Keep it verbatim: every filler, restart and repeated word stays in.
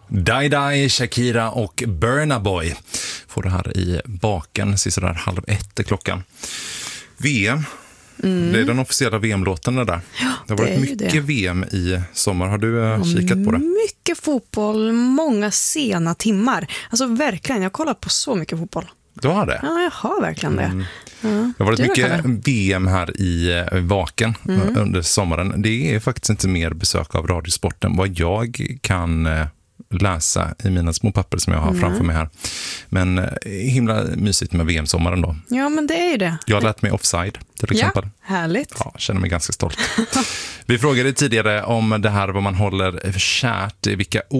Die Die, Shakira och Burna Boy får det här i baken, sådär halv ett klockan. V M, mm. det är den officiella V M-låten det där. Ja, det har varit det mycket det. V M i sommar. Har du uh, kikat på det? Mycket fotboll, många sena timmar. Alltså verkligen, jag kollar på så mycket fotboll. Du har det? Ja, jag har verkligen det. Mm. Ja, det har varit mycket det. V M här i Vaken mm. under sommaren. Det är faktiskt inte mer besök av Radiosporten vad jag kan läsa i mina små papper som jag har mm. framför mig här. Men himla mysigt med V M-sommaren då. Ja, men det är ju det. Jag har lärt mig offside till exempel. Ja, härligt. Ja, känner mig ganska stolt. Vi frågade tidigare om det här vad man håller för kärt, vilka